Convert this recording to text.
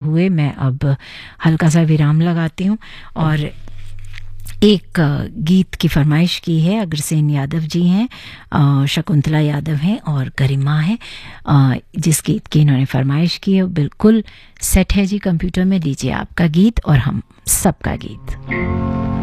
हुए मैं अब हल्का सा विराम लगाती हूँ और एक गीत की फरमाइश की है। अग्रसेन यादव जी हैं, शकुंतला यादव हैं और गरिमा है। जिस गीत की इन्होंने फरमाइश की है बिल्कुल सेट है जी कंप्यूटर में। लीजिए आपका गीत और हम सबका गीत।